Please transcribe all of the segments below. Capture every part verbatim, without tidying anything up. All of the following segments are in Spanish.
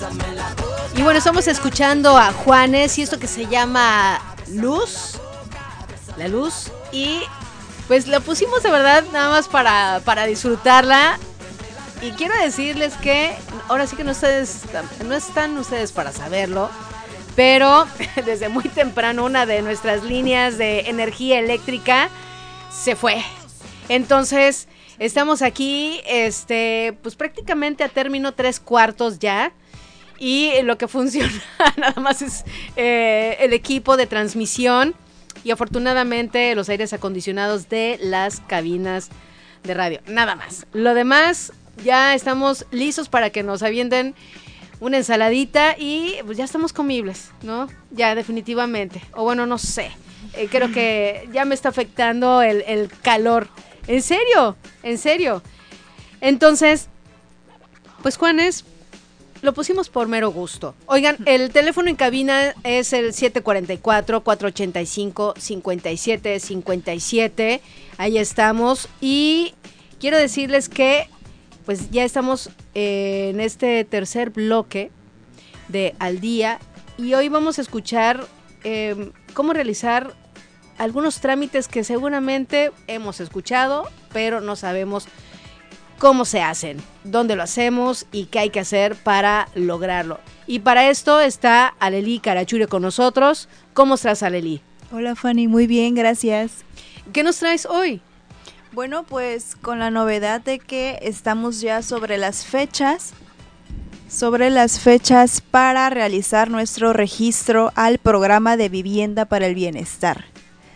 Y bueno, estamos escuchando a Juanes y esto que se llama Luz, La Luz, y pues la pusimos de verdad nada más para, para disfrutarla. Y quiero decirles que ahora sí que no, ustedes, no están ustedes para saberlo, pero desde muy temprano una de nuestras líneas de energía eléctrica se fue. Entonces estamos aquí, este, pues prácticamente a término tres cuartos ya. Y lo que funciona nada más es eh, el equipo de transmisión y afortunadamente los aires acondicionados de las cabinas de radio. Nada más. Lo demás, ya estamos listos para que nos avienten una ensaladita y pues ya estamos comibles, ¿no? Ya definitivamente. O bueno, no sé. Eh, creo que ya me está afectando el, el calor. ¿En serio? ¿En serio? Entonces, pues Juanes, lo pusimos por mero gusto. Oigan, el teléfono en cabina es el siete cuatro cuatro, cuatro ocho cinco, cinco siete cinco siete. Ahí estamos. Y quiero decirles que pues ya estamos eh, en este tercer bloque de Al Día. Y hoy vamos a escuchar eh, cómo realizar algunos trámites que seguramente hemos escuchado, pero no sabemos cómo se hacen, dónde lo hacemos y qué hay que hacer para lograrlo. Y para esto está Aleli Carachure con nosotros. ¿Cómo estás, Aleli? Hola, Fanny, muy bien, gracias. ¿Qué nos traes hoy? Bueno, pues con la novedad de que estamos ya sobre las fechas, sobre las fechas para realizar nuestro registro al programa de vivienda para el bienestar.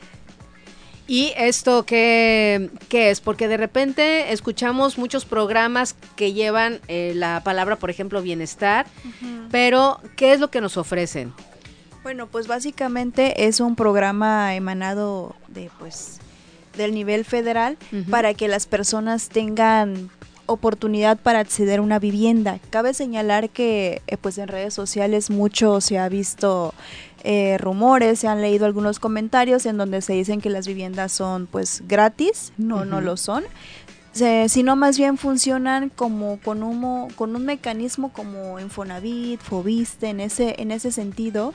¿Y esto qué, qué es? Porque de repente escuchamos muchos programas que llevan eh, la palabra, por ejemplo, bienestar, uh-huh. Pero ¿qué es lo que nos ofrecen? Bueno, pues básicamente es un programa emanado de, pues, del nivel federal, uh-huh. Para que las personas tengan oportunidad para acceder a una vivienda. Cabe señalar que eh, pues en redes sociales mucho se ha visto eh, rumores, se han leído algunos comentarios en donde se dicen que las viviendas son pues gratis, no, uh-huh. No lo son, se, sino más bien funcionan como con un, con un mecanismo como Infonavit, Foviste, en ese, en ese sentido,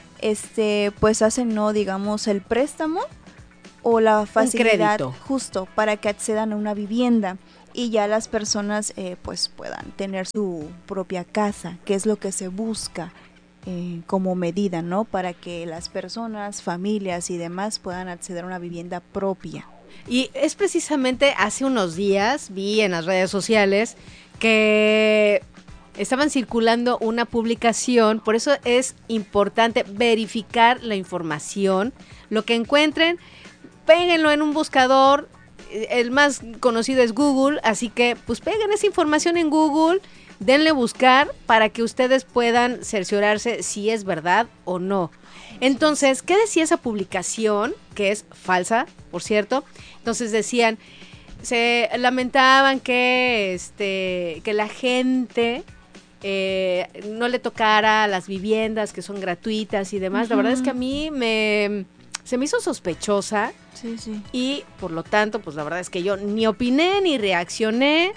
este pues hacen no digamos el préstamo o la facilidad justo para que accedan a una vivienda. Y ya las personas eh, pues puedan tener su propia casa, que es lo que se busca eh, como medida, ¿no? Para que las personas, familias y demás puedan acceder a una vivienda propia. Y es precisamente hace unos días, vi en las redes sociales que estaban circulando una publicación, por eso es importante verificar la información, lo que encuentren, péguenlo en un buscador. El más conocido es Google, así que pues peguen esa información en Google, denle buscar para que ustedes puedan cerciorarse si es verdad o no. Entonces, ¿qué decía esa publicación? Que es falsa, por cierto. Entonces decían, se lamentaban que, este, que la gente eh, no le tocara las viviendas que son gratuitas y demás. Uh-huh. La verdad es que a mí me... se me hizo sospechosa. Sí, sí. Y por lo tanto, pues la verdad es que yo ni opiné ni reaccioné.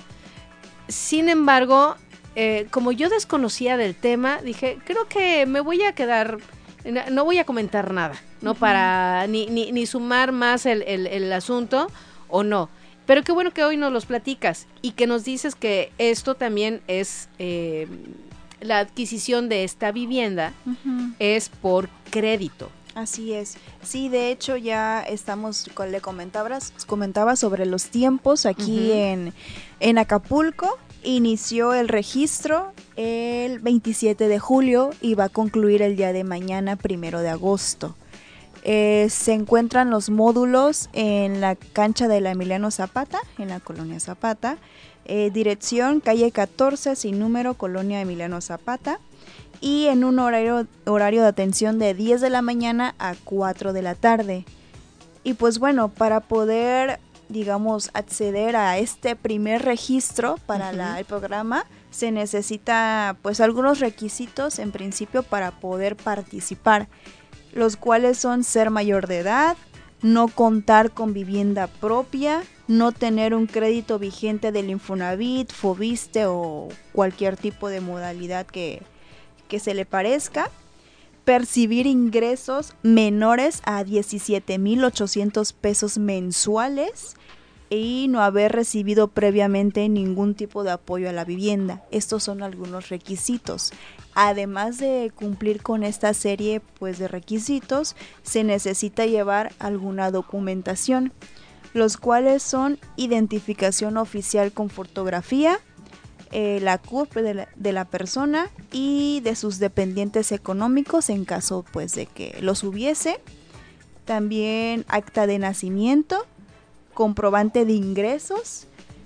Sin embargo, eh, como yo desconocía del tema, dije, creo que me voy a quedar, no voy a comentar nada, ¿no? Uh-huh. Para ni, ni, ni sumar más el, el, el asunto o no. Pero qué bueno que hoy nos los platicas y que nos dices que esto también es, eh, la adquisición de esta vivienda, uh-huh. Es por crédito. Así es, sí, de hecho ya estamos, le comentabas, comentaba sobre los tiempos aquí uh-huh. en, en Acapulco, inició el registro el veintisiete de julio y va a concluir el día de mañana, primero de agosto. Eh, se encuentran los módulos en la cancha de la Emiliano Zapata, en la colonia Zapata, eh, dirección calle catorce, sin número, colonia Emiliano Zapata. Y en un horario, horario de atención de diez de la mañana a cuatro de la tarde. Y pues bueno, para poder, digamos, acceder a este primer registro para uh-huh. la, el programa, se necesita pues algunos requisitos en principio para poder participar, los cuales son ser mayor de edad, no contar con vivienda propia, no tener un crédito vigente del Infonavit, Foviste o cualquier tipo de modalidad que que se le parezca, percibir ingresos menores a diecisiete mil ochocientos pesos mensuales y no haber recibido previamente ningún tipo de apoyo a la vivienda. Estos son algunos requisitos. Además de cumplir con esta serie pues, de requisitos, se necesita llevar alguna documentación, los cuales son identificación oficial con fotografía, eh, la C U R P de la, de la persona y de sus dependientes económicos en caso pues, de que los hubiese, también acta de nacimiento, comprobante de ingresos.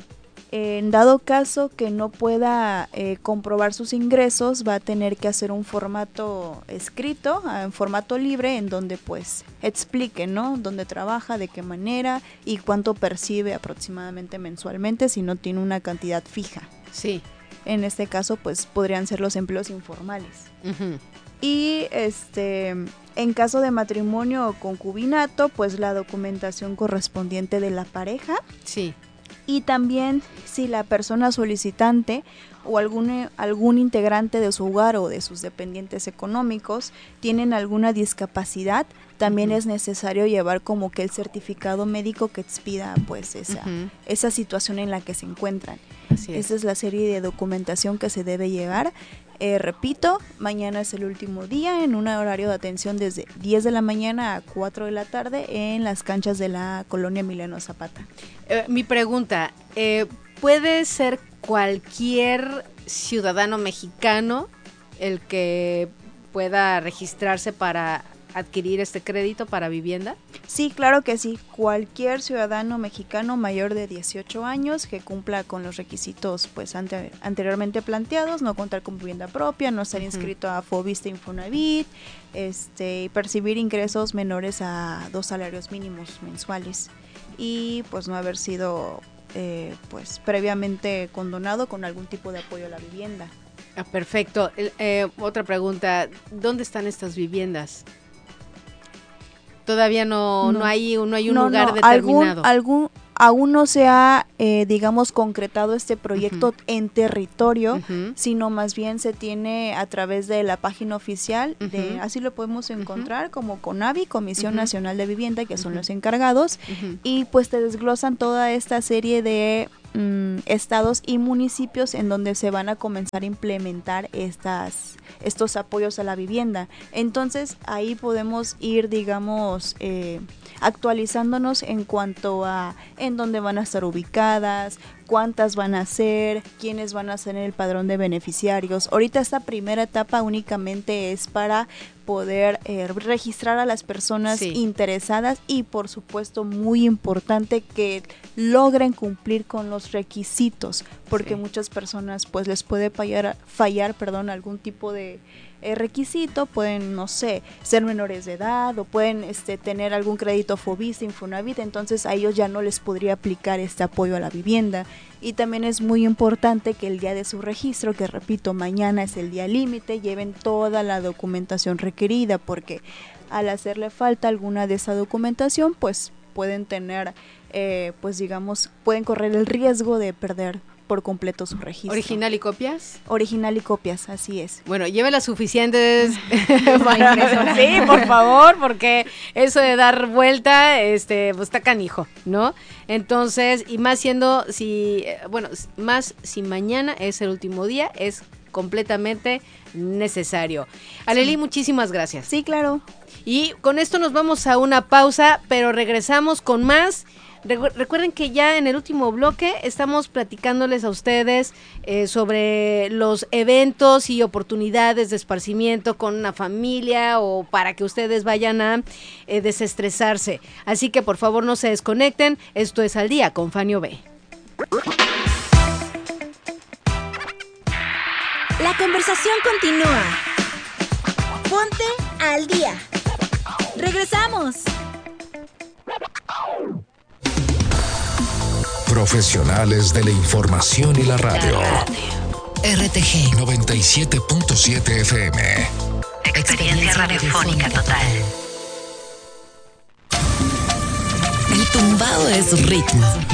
En dado caso que no pueda eh, comprobar sus ingresos, va a tener que hacer un formato escrito, en formato libre, en donde pues explique, ¿no? Dónde trabaja, de qué manera y cuánto percibe aproximadamente mensualmente si no tiene una cantidad fija. Sí. En este caso pues podrían ser los empleos informales. Uh-huh. Y este, en caso de matrimonio o concubinato, pues la documentación correspondiente de la pareja. Sí. Y también si la persona solicitante o algún, algún integrante de su hogar o de sus dependientes económicos tienen alguna discapacidad, también uh-huh. es necesario llevar como que el certificado médico que expida pues esa, uh-huh. esa situación en la que se encuentran. Así es. Esa es la serie de documentación que se debe llevar. Eh, repito, mañana es el último día en un horario de atención desde diez de la mañana a cuatro de la tarde en las canchas de la colonia Emiliano Zapata. Eh, mi pregunta, eh, ¿puede ser cualquier ciudadano mexicano el que pueda registrarse para adquirir este crédito para vivienda? Sí, claro que sí. Cualquier ciudadano mexicano mayor de dieciocho años que cumpla con los requisitos pues ante, anteriormente planteados, no contar con vivienda propia, no estar uh-huh. inscrito a Foviste Infonavit, este, percibir ingresos menores a dos salarios mínimos mensuales y pues no haber sido eh, pues previamente condonado con algún tipo de apoyo a la vivienda. Ah, perfecto. Eh, otra pregunta, ¿dónde están estas viviendas? Todavía no, no. no hay no hay un no, lugar no. determinado. Algún, algún, aún no se ha, eh, digamos, concretado este proyecto uh-huh. en territorio, uh-huh. sino más bien se tiene a través de la página oficial, uh-huh. de así lo podemos encontrar uh-huh. como CONAVI, Comisión uh-huh. Nacional de Vivienda, que uh-huh. son los encargados, uh-huh. y pues te desglosan toda esta serie de mm, estados y municipios en donde se van a comenzar a implementar estas estos apoyos a la vivienda. Entonces ahí podemos ir, digamos, eh, actualizándonos en cuanto a en dónde van a estar ubicadas, cuántas van a ser, quiénes van a ser en el padrón de beneficiarios. Ahorita esta primera etapa únicamente es para poder eh, registrar a las personas sí. interesadas y por supuesto muy importante que logren cumplir con los requisitos, porque sí. muchas personas pues les puede fallar, fallar perdón, algún tipo de eh, requisito, pueden, no sé, ser menores de edad o pueden este, tener algún crédito Foviste, Infonavit, entonces a ellos ya no les podría aplicar este apoyo a la vivienda. Y también es muy importante que el día de su registro, que repito, mañana es el día límite, lleven toda la documentación requerida, porque al hacerle falta alguna de esa documentación, pues pueden tener, eh, pues digamos, pueden correr el riesgo de perder por completo su registro. ¿Original y copias? Original y copias, así es. Bueno, lleve las suficientes para sí, por favor, porque eso de dar vuelta, este, pues está canijo, ¿no? Entonces, y más siendo, si, bueno, más si mañana es el último día, es completamente necesario. Aleli, sí. muchísimas gracias. Sí, claro. Y con esto nos vamos a una pausa, pero regresamos con más. Recuerden que ya en el último bloque estamos platicándoles a ustedes eh, sobre los eventos y oportunidades de esparcimiento con una familia o para que ustedes vayan a eh, desestresarse. Así que por favor no se desconecten. Esto es Al Día con Fanny B. La conversación continúa. Ponte al día. Regresamos. Profesionales de la información y la radio. R T G noventa y siete punto siete F M. Experiencia radiofónica total. El tumbado es su ritmo.